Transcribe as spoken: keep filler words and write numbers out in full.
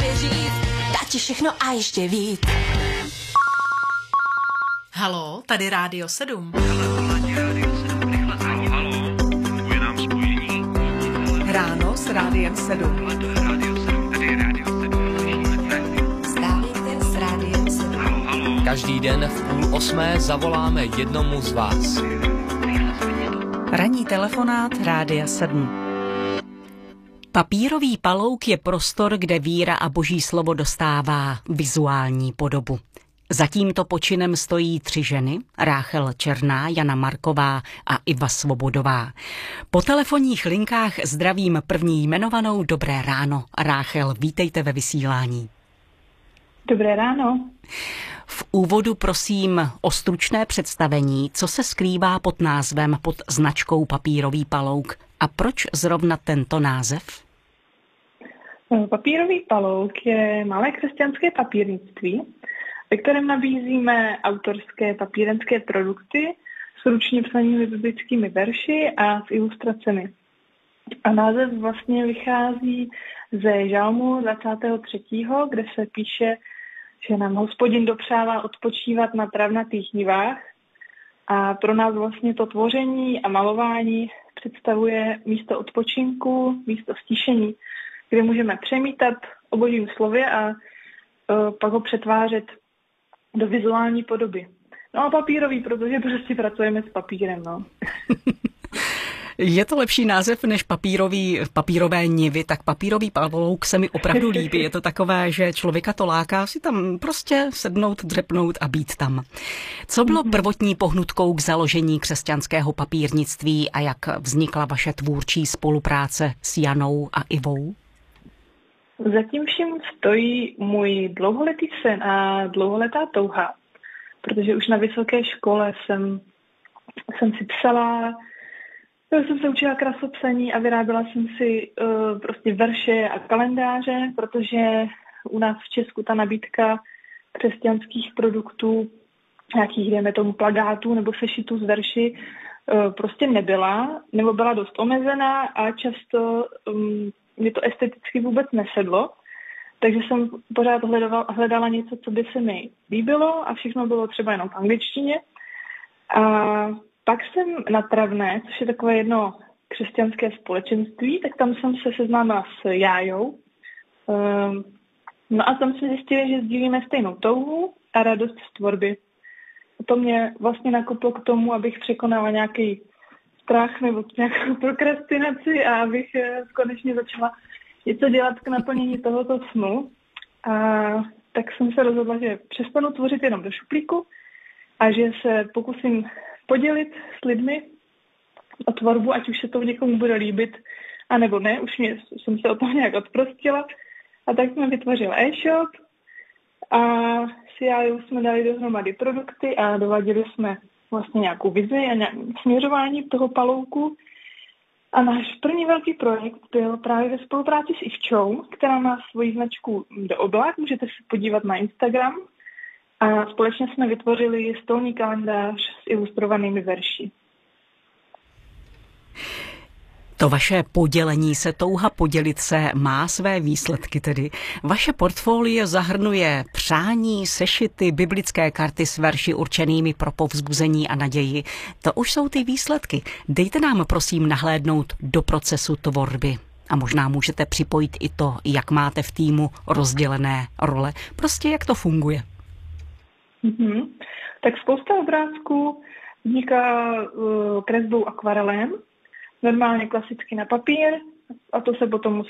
říct, dá ti všechno a ještě víc. Haló, tady Rádio sedm. Ráno s Rádiem sedm. Vstávejte s Rádiem sedm. Každý den v půl osmé zavoláme jednomu z vás. Ranní telefonát Rádia sedm. Papírový palouk je prostor, kde víra a boží slovo dostává vizuální podobu. Za tímto počinem stojí tři ženy, Ráchel Černá, Jana Marková a Iva Svobodová. Po telefonních linkách zdravím první jmenovanou. Dobré ráno. Ráchel, vítejte ve vysílání. Dobré ráno. V úvodu prosím o stručné představení, co se skrývá pod názvem, pod značkou Papírový palouk a proč zrovna tento název? Papírový palouk je malé křesťanské papírnictví, ve kterém nabízíme autorské papírenské produkty s ručně psanými biblickými verši a s ilustracemi. A název vlastně vychází ze Žalmu dvacátého třetího, kde se píše, že nám Hospodin dopřává odpočívat na travnatých nivách. A pro nás vlastně to tvoření a malování představuje místo odpočinku, místo stišení, kde můžeme přemítat o božím slově a uh, pak ho přetvářet do vizuální podoby. No a papírový, protože prostě pracujeme s papírem, no. Je to lepší název než papírový, papírové nivy, tak papírový palouk se mi opravdu líbí. Je to takové, že člověka to láká si tam prostě sednout, dřepnout a být tam. Co bylo prvotní pohnutkou k založení křesťanského papírnictví a jak vznikla vaše tvůrčí spolupráce s Janou a Ivou? Zatím vším stojí můj dlouholetý sen a dlouholetá touha, protože už na vysoké škole jsem, jsem si psala, jsem se učila krasopsaní a vyráběla jsem si uh, prostě verše a kalendáře, protože u nás v Česku ta nabídka křesťanských produktů, nějakých, dejme tomu, plakátů nebo sešitů z verši, uh, prostě nebyla, nebo byla dost omezená a často um, mě to esteticky vůbec nesedlo, takže jsem pořád hledala, hledala něco, co by se mi líbilo a všechno bylo třeba jenom v angličtině. A pak jsem na Travné, což je takové jedno křesťanské společenství, tak tam jsem se seznámila s Jájou. No a tam jsme zjistili, že sdílíme stejnou touhu a radost z tvorby. To mě vlastně nakoplo k tomu, abych překonala nějaký strach nebo nějakou prokrastinaci a abych konečně začala něco dělat k naplnění tohoto snu. A tak jsem se rozhodla, že přestanu tvořit jenom do šuplíku a že se pokusím podělit s lidmi o tvorbu, ať už se to někomu bude líbit, anebo ne. Už mě, jsem se o tom nějak odprostila. A tak jsme vytvořili e-shop a s Jájou jsme dali dohromady produkty a dováděli jsme vlastně nějakou vizi a nějaké směřování toho palouku. A náš první velký projekt byl právě ve spolupráci s Ivčou, která má svoji značku Do oblak. Můžete se podívat na Instagram. A společně jsme vytvořili stolní kalendář s ilustrovanými verši. To vaše podělení se, touha podělit se, má své výsledky tedy. Vaše portfolio zahrnuje přání, sešity, biblické karty s verši určenými pro povzbuzení a naději. To už jsou ty výsledky. Dejte nám prosím nahlédnout do procesu tvorby. A možná můžete připojit i to, jak máte v týmu rozdělené role. Prostě jak to funguje. Mm-hmm. Tak spousta obrázků vzniká uh, kresbou akvarelem, normálně klasicky na papír a to se potom musí